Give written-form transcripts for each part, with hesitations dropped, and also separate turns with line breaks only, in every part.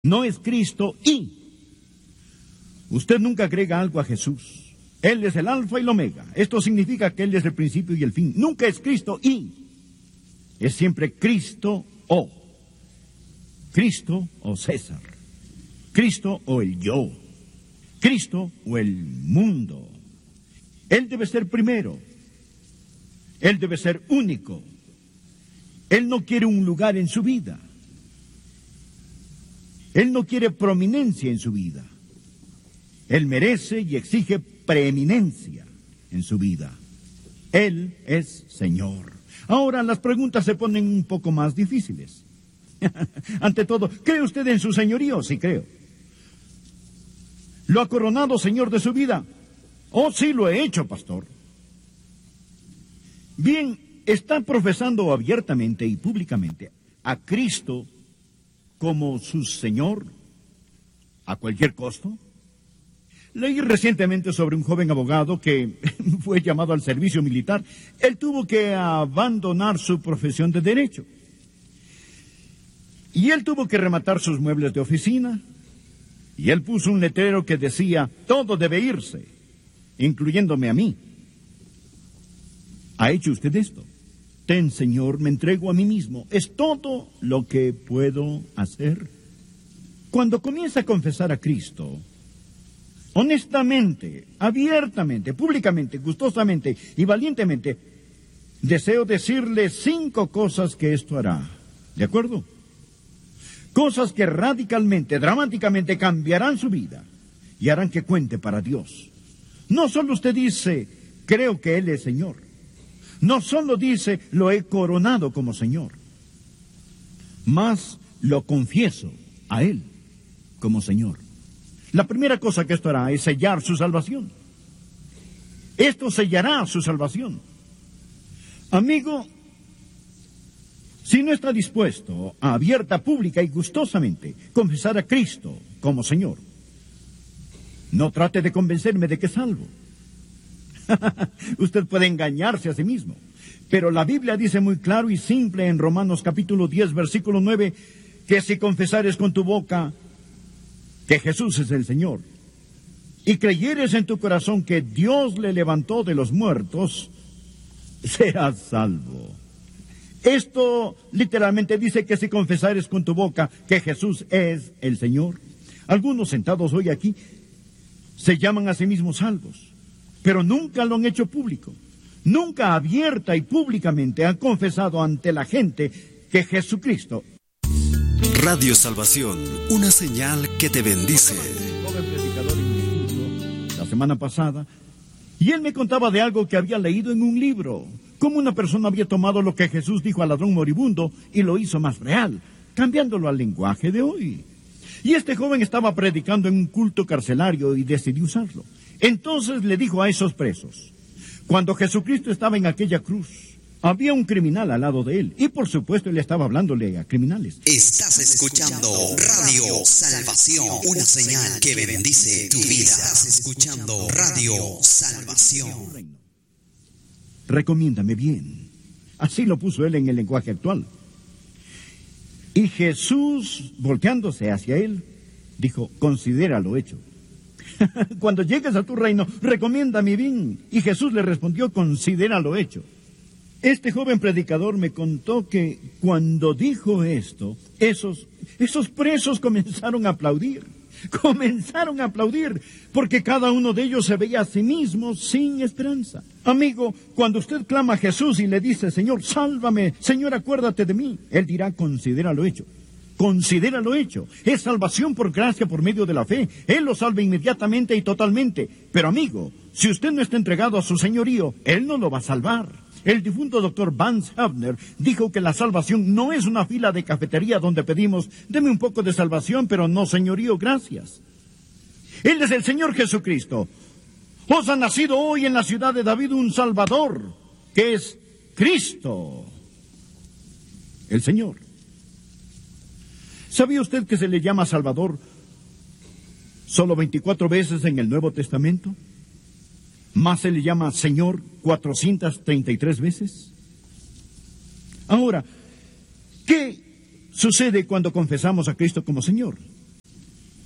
No es Cristo y. Usted nunca agrega algo a Jesús. Él es el alfa y el omega. Esto significa que Él es el principio y el fin. Nunca es Cristo y. Es siempre Cristo o. Cristo o César. Cristo o el yo. Cristo o el mundo. Él debe ser primero. Él debe ser único. Él no quiere un lugar en su vida. Él no quiere prominencia en su vida. Él merece y exige preeminencia en su vida. Él es Señor. Ahora las preguntas se ponen un poco más difíciles. Ante todo, ¿cree usted en su señorío? Sí, creo. ¿Lo ha coronado Señor de su vida? Oh, sí, lo he hecho, pastor. Bien, ¿está profesando abiertamente y públicamente a Cristo como su Señor a cualquier costo? Leí recientemente sobre un joven abogado que fue llamado al servicio militar. Él tuvo que abandonar su profesión de derecho. Y él tuvo que rematar sus muebles de oficina. Y él puso un letrero que decía, todo debe irse, incluyéndome a mí. ¿Ha hecho usted esto? Ten, Señor, me entrego a mí mismo. Es todo lo que puedo hacer. Cuando comienza a confesar a Cristo, honestamente, abiertamente, públicamente, gustosamente y valientemente, deseo decirle 5 cosas que esto hará. ¿De acuerdo? Cosas que radicalmente, dramáticamente cambiarán su vida y harán que cuente para Dios. No solo usted dice, creo que Él es Señor. No solo dice, lo he coronado como Señor. Más lo confieso a Él como Señor. La primera cosa que esto hará es sellar su salvación. Esto sellará su salvación. Amigo, si no está dispuesto a abierta, pública y gustosamente confesar a Cristo como Señor, no trate de convencerme de que es salvo. Usted puede engañarse a sí mismo. Pero la Biblia dice muy claro y simple en Romanos capítulo 10, versículo 9, que si confesares con tu boca que Jesús es el Señor, y creyeres en tu corazón que Dios le levantó de los muertos, serás salvo. Esto literalmente dice que si confesares con tu boca que Jesús es el Señor. Algunos sentados hoy aquí se llaman a sí mismos salvos, pero nunca lo han hecho público. Nunca abierta y públicamente han confesado ante la gente que Jesucristo.
Radio Salvación, una señal que te bendice.
Joven predicador en mi estudio la semana pasada, y él me contaba de algo que había leído en un libro, cómo una persona había tomado lo que Jesús dijo al ladrón moribundo y lo hizo más real, cambiándolo al lenguaje de hoy. Y este joven estaba predicando en un culto carcelario y decidió usarlo. Entonces le dijo a esos presos, cuando Jesucristo estaba en aquella cruz, había un criminal al lado de él, y por supuesto él estaba hablándole a criminales.
Estás escuchando Radio Salvación, una señal que bendice tu vida. Estás escuchando Radio Salvación.
Recomiéndame bien. Así lo puso él en el lenguaje actual. Y Jesús, volteándose hacia él, dijo, considera lo hecho. Cuando llegues a tu reino, recomiéndame bien. Y Jesús le respondió, considera lo hecho. Este joven predicador me contó que cuando dijo esto, esos presos comenzaron a aplaudir. Comenzaron a aplaudir, porque cada uno de ellos se veía a sí mismo sin esperanza. Amigo, cuando usted clama a Jesús y le dice, Señor, sálvame, Señor, acuérdate de mí, Él dirá, considera lo hecho. Considera lo hecho. Es salvación por gracia por medio de la fe. Él lo salva inmediatamente y totalmente. Pero amigo, si usted no está entregado a su señorío, Él no lo va a salvar. El difunto doctor Vance Havner dijo que la salvación no es una fila de cafetería donde pedimos, deme un poco de salvación, pero no señorío, gracias. Él es el Señor Jesucristo. Os ha nacido hoy en la ciudad de David un Salvador, que es Cristo, el Señor. ¿Sabía usted que se le llama Salvador solo 24 veces en el Nuevo Testamento? Más se le llama Señor 433 veces. Ahora, ¿qué sucede cuando confesamos a Cristo como Señor?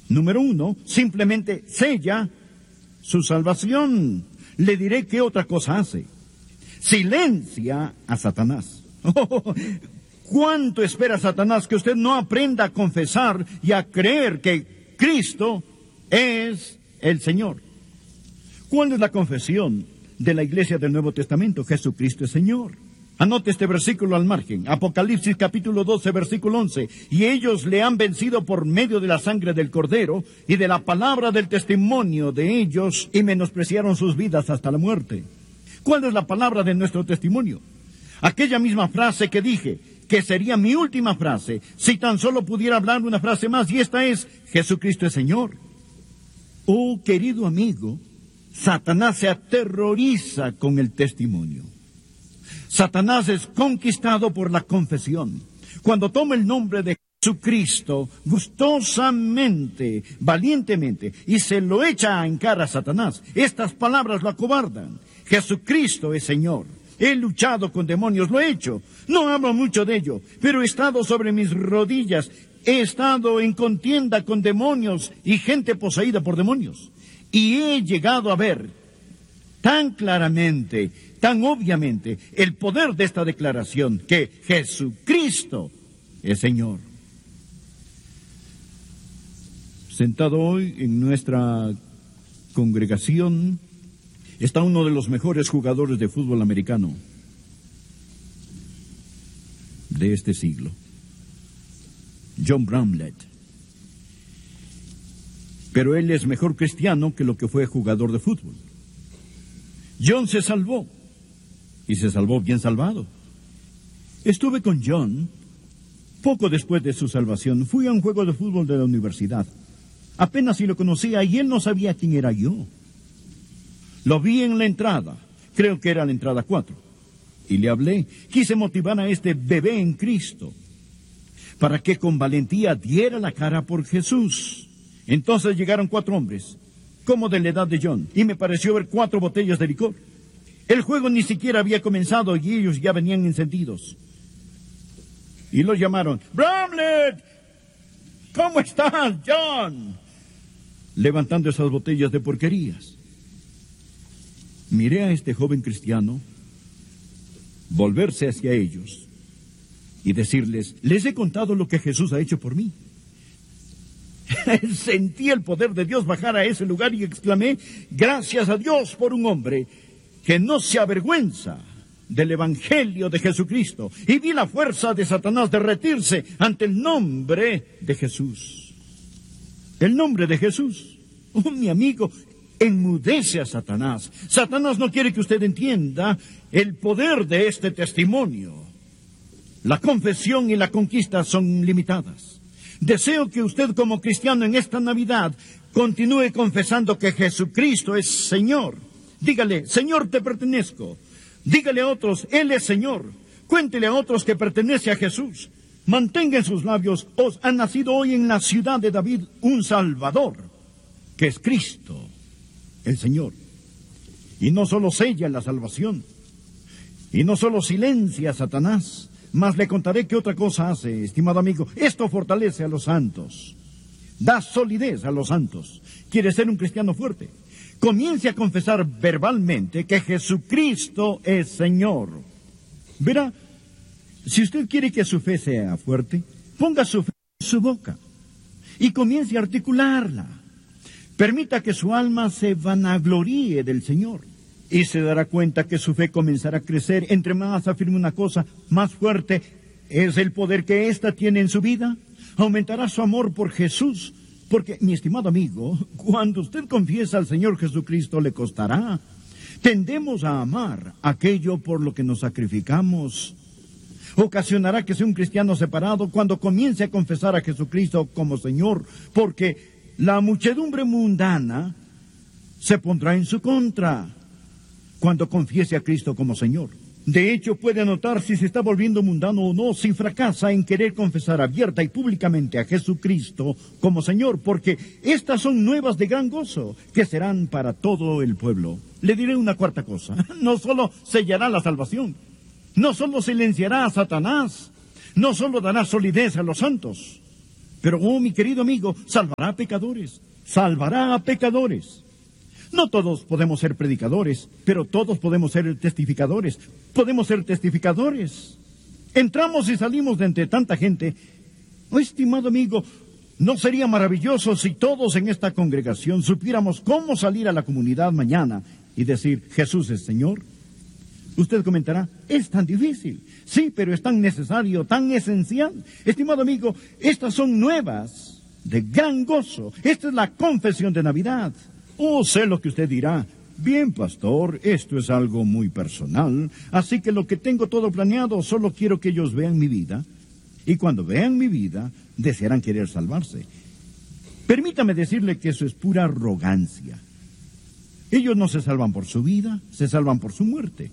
Número 1, simplemente sella su salvación. Le diré qué otra cosa hace. Silencia a Satanás. ¿Cuánto espera Satanás que usted no aprenda a confesar y a creer que Cristo es el Señor? ¿Cuál es la confesión de la iglesia del Nuevo Testamento? Jesucristo es Señor. Anote este versículo al margen. Apocalipsis capítulo 12, versículo 11. Y ellos le han vencido por medio de la sangre del Cordero y de la palabra del testimonio de ellos, y menospreciaron sus vidas hasta la muerte. ¿Cuál es la palabra de nuestro testimonio? Aquella misma frase que dije, que sería mi última frase, si tan solo pudiera hablar una frase más, y esta es: Jesucristo es Señor. Oh, querido amigo, Satanás se aterroriza con el testimonio. Satanás es conquistado por la confesión. Cuando toma el nombre de Jesucristo gustosamente, valientemente, y se lo echa en cara a Satanás, estas palabras lo acobardan. Jesucristo es Señor. He luchado con demonios, lo he hecho. No hablo mucho de ello, pero he estado sobre mis rodillas. He estado en contienda con demonios y gente poseída por demonios. Y he llegado a ver tan claramente, tan obviamente, el poder de esta declaración, que Jesucristo es Señor. Sentado hoy en nuestra congregación está uno de los mejores jugadores de fútbol americano de este siglo, John Bramlett. Pero él es mejor cristiano que lo que fue jugador de fútbol. John se salvó, y se salvó bien salvado. Estuve con John poco después de su salvación. Fui a un juego de fútbol de la universidad. Apenas si lo conocía, y él no sabía quién era yo. Lo vi en la entrada, creo que era la entrada 4, y le hablé. Quise motivar a este bebé en Cristo para que con valentía diera la cara por Jesús. Entonces llegaron 4 hombres, como de la edad de John, y me pareció ver 4 botellas de licor. El juego ni siquiera había comenzado y ellos ya venían encendidos. Y los llamaron: ¡Bramlett! ¿Cómo estás, John? Levantando esas botellas de porquerías. Miré a este joven cristiano volverse hacia ellos y decirles: les he contado lo que Jesús ha hecho por mí. Sentí el poder de Dios bajar a ese lugar y exclamé: gracias a Dios por un hombre que no se avergüenza del Evangelio de Jesucristo. Y vi la fuerza de Satanás derretirse ante el nombre de Jesús. El nombre de Jesús. Oh, mi amigo, enmudece a Satanás. Satanás no quiere que usted entienda el poder de este testimonio. La confesión y la conquista son limitadas. Deseo que usted, como cristiano en esta Navidad, continúe confesando que Jesucristo es Señor. Dígale: Señor, te pertenezco. Dígale a otros: Él es Señor. Cuéntele a otros que pertenece a Jesús. Mantenga en sus labios: os ha nacido hoy en la ciudad de David un Salvador, que es Cristo, el Señor. Y no solo sella la salvación, y no solo silencia a Satanás, mas le contaré qué otra cosa hace, estimado amigo. Esto fortalece a los santos, da solidez a los santos. ¿Quiere ser un cristiano fuerte? Comience a confesar verbalmente que Jesucristo es Señor. Verá, si usted quiere que su fe sea fuerte, ponga su fe en su boca y comience a articularla. Permita que su alma se vanagloríe del Señor y se dará cuenta que su fe comenzará a crecer. Entre más afirme una cosa, más fuerte es el poder que ésta tiene en su vida. Aumentará su amor por Jesús, porque, mi estimado amigo, cuando usted confiesa al Señor Jesucristo, le costará. Tendemos a amar aquello por lo que nos sacrificamos. Ocasionará que sea un cristiano separado cuando comience a confesar a Jesucristo como Señor, porque la muchedumbre mundana se pondrá en su contra cuando confiese a Cristo como Señor. De hecho, puede notar si se está volviendo mundano o no, si fracasa en querer confesar abierta y públicamente a Jesucristo como Señor, porque estas son nuevas de gran gozo, que serán para todo el pueblo. Le diré una cuarta cosa: no solo sellará la salvación, no solo silenciará a Satanás, no solo dará solidez a los santos, Pero, mi querido amigo, salvará a pecadores. Salvará a pecadores. No todos podemos ser predicadores, pero todos podemos ser testificadores. Podemos ser testificadores. Entramos y salimos de entre tanta gente. Estimado amigo, ¿no sería maravilloso si todos en esta congregación supiéramos cómo salir a la comunidad mañana y decir, Jesús es Señor? Usted comentará, es tan difícil. Sí, pero es tan necesario, tan esencial. Estimado amigo, estas son nuevas, de gran gozo. Esta es la confesión de Navidad. Sé lo que usted dirá. Bien, pastor, esto es algo muy personal, así que lo que tengo todo planeado, solo quiero que ellos vean mi vida. Y cuando vean mi vida, desearán querer salvarse. Permítame decirle que eso es pura arrogancia. Ellos no se salvan por su vida, se salvan por su muerte.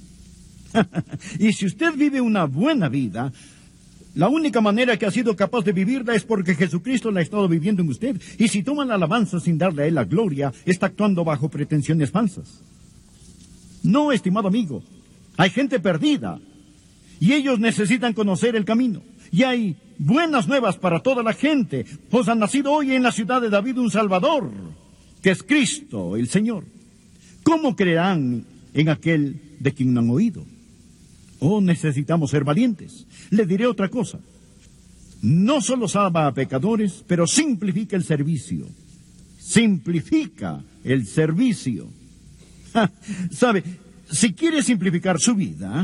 Y si usted vive una buena vida, la única manera que ha sido capaz de vivirla es porque Jesucristo la ha estado viviendo en usted. Y si toma la alabanza sin darle a Él la gloria, está actuando bajo pretensiones falsas. No, estimado amigo, hay gente perdida y ellos necesitan conocer el camino. Y hay buenas nuevas para toda la gente. Os ha nacido hoy en la ciudad de David un Salvador, que es Cristo, el Señor. ¿Cómo creerán en aquel de quien no han oído? Necesitamos ser valientes. Le diré otra cosa. No solo salva a pecadores, pero simplifica el servicio. Simplifica el servicio. ¿Sabe? Si quiere simplificar su vida,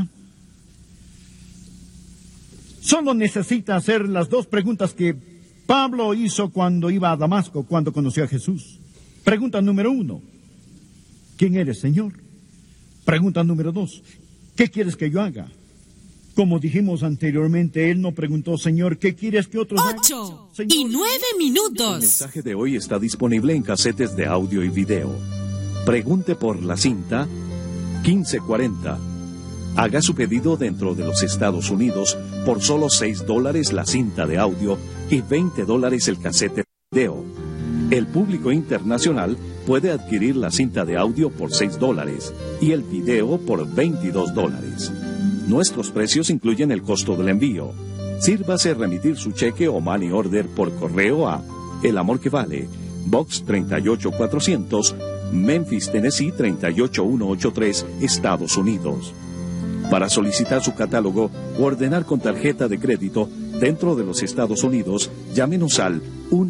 solo necesita hacer las dos preguntas que Pablo hizo cuando iba a Damasco, cuando conoció a Jesús. Pregunta número 1, ¿quién eres, Señor? Pregunta número 2, ¿qué quieres que yo haga? Como dijimos anteriormente, él no preguntó, Señor, ¿qué quieres que otros hagan?
8:09.
El mensaje de hoy está disponible en casetes de audio y video. Pregunte por la cinta 1540. Haga su pedido dentro de los Estados Unidos por solo $6 la cinta de audio y $20 el casete de video. El público internacional puede adquirir la cinta de audio por $6 y el video por $22. Nuestros precios incluyen el costo del envío. Sírvase remitir su cheque o money order por correo a El Amor que Vale, Box 38400, Memphis, Tennessee 38183, Estados Unidos. Para solicitar su catálogo o ordenar con tarjeta de crédito dentro de los Estados Unidos, llámenos al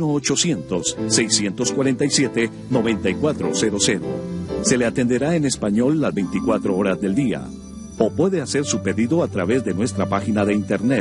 1-800-647-9400. Se le atenderá en español las 24 horas del día. O puede hacer su pedido a través de nuestra página de internet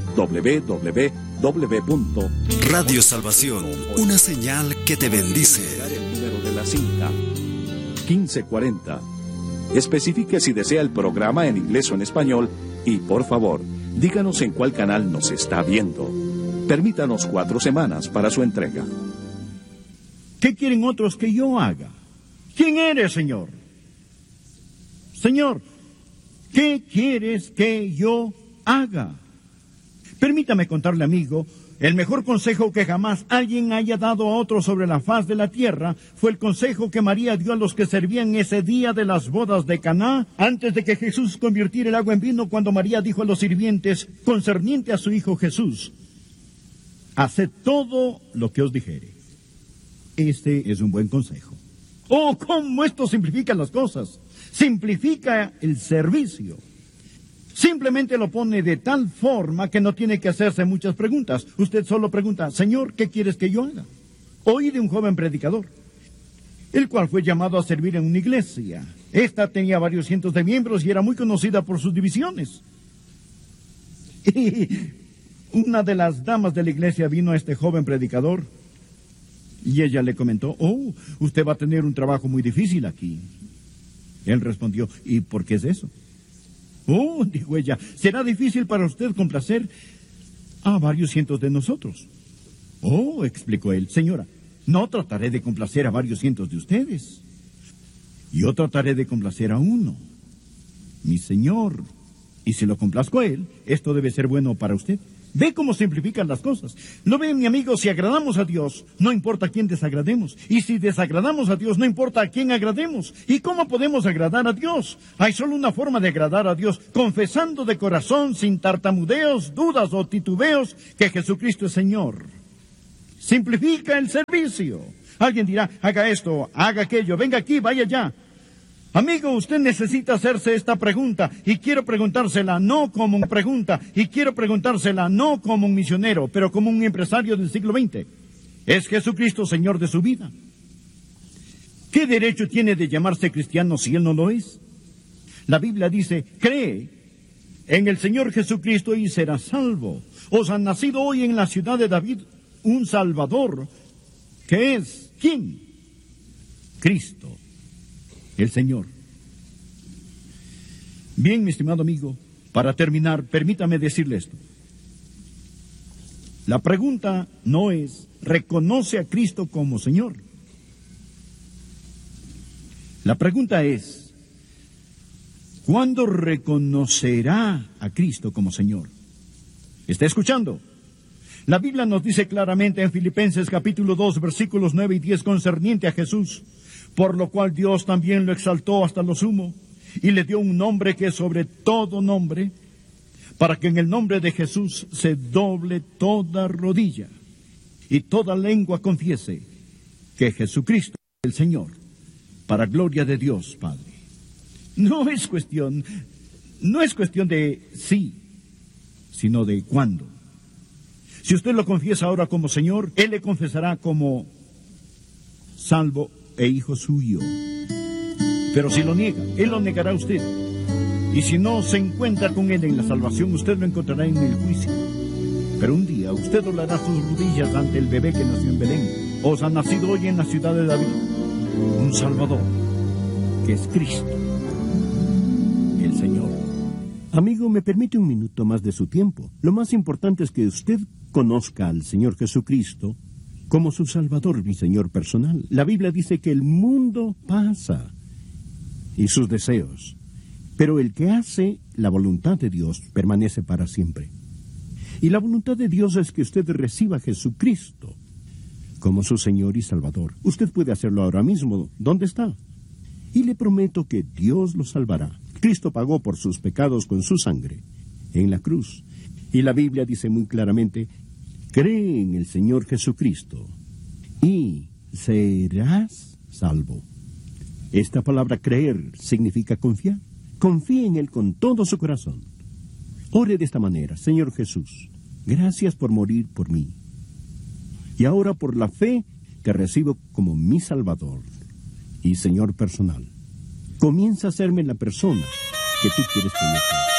www.
Radio Salvación, una señal que te bendice.
El número de la cinta 1540. Especifique si desea el programa en inglés o en español y, por favor, díganos en cuál canal nos está viendo. Permítanos 4 semanas para su entrega.
¿Qué quieren otros que yo haga? ¿Quién eres, Señor? Señor, ¿qué quieres que yo haga? Permítame contarle, amigo, el mejor consejo que jamás alguien haya dado a otro sobre la faz de la tierra fue el consejo que María dio a los que servían ese día de las bodas de Caná, antes de que Jesús convirtiera el agua en vino, cuando María dijo a los sirvientes, concerniente a su hijo Jesús, haced todo lo que os dijere. Este es un buen consejo. ¡Oh, cómo esto simplifica las cosas! Simplifica el servicio. Simplemente lo pone de tal forma que no tiene que hacerse muchas preguntas. Usted solo pregunta, Señor, ¿qué quieres que yo haga? Oí de un joven predicador, el cual fue llamado a servir en una iglesia. Esta tenía varios cientos de miembros y era muy conocida por sus divisiones. Y una de las damas de la iglesia vino a este joven predicador y ella le comentó, usted va a tener un trabajo muy difícil aquí. Él respondió, ¿y por qué es eso? Dijo ella, será difícil para usted complacer a varios cientos de nosotros. Explicó él, señora, no trataré de complacer a varios cientos de ustedes. Yo trataré de complacer a uno, mi Señor. Y si lo complazco a él, esto debe ser bueno para usted. Ve cómo simplifican las cosas. ¿Lo ven, mi amigo? Si agradamos a Dios, no importa a quién desagrademos. Y si desagradamos a Dios, no importa a quién agrademos. ¿Y cómo podemos agradar a Dios? Hay solo una forma de agradar a Dios, confesando de corazón, sin tartamudeos, dudas o titubeos, que Jesucristo es Señor. Simplifica el servicio. Alguien dirá, haga esto, haga aquello, venga aquí, vaya allá. Amigo, usted necesita hacerse esta pregunta, y quiero preguntársela no como una pregunta, y quiero preguntársela no como un misionero, pero como un empresario del siglo XX. ¿Es Jesucristo Señor de su vida? ¿Qué derecho tiene de llamarse cristiano si Él no lo es? La Biblia dice, cree en el Señor Jesucristo y serás salvo. Os ha nacido hoy en la ciudad de David un Salvador, que es, ¿quién? Cristo, el Señor. Bien, mi estimado amigo, para terminar, permítame decirle esto. La pregunta no es, ¿reconoce a Cristo como Señor? La pregunta es, ¿cuándo reconocerá a Cristo como Señor? ¿Está escuchando? La Biblia nos dice claramente en Filipenses capítulo 2, versículos 9 y 10 concerniente a Jesús, por lo cual Dios también lo exaltó hasta lo sumo y le dio un nombre que es sobre todo nombre, para que en el nombre de Jesús se doble toda rodilla y toda lengua confiese que Jesucristo es el Señor, para gloria de Dios Padre. No es cuestión de sí, sino de cuándo. Si usted lo confiesa ahora como Señor, Él le confesará como salvo e hijo suyo. Pero si lo niega, Él lo negará a usted. Y si no se encuentra con Él en la salvación, usted lo encontrará en el juicio. Pero un día usted doblará sus rodillas ante el bebé que nació en Belén. Os ha nacido hoy en la ciudad de David un Salvador, que es Cristo, el Señor.
Amigo, ¿me permite un minuto más de su tiempo? Lo más importante es que usted conozca al Señor Jesucristo como su Salvador, mi Señor personal. La Biblia dice que el mundo pasa y sus deseos, pero el que hace la voluntad de Dios permanece para siempre. Y la voluntad de Dios es que usted reciba a Jesucristo como su Señor y Salvador. Usted puede hacerlo ahora mismo, ¿dónde está? Y le prometo que Dios lo salvará. Cristo pagó por sus pecados con su sangre en la cruz. Y la Biblia dice muy claramente, cree en el Señor Jesucristo y serás salvo. Esta palabra creer significa confiar. Confíe en Él con todo su corazón. Ore de esta manera, Señor Jesús, gracias por morir por mí. Y ahora por la fe te recibo como mi Salvador y Señor personal. Comienza a serme la persona que tú quieres que yo sea.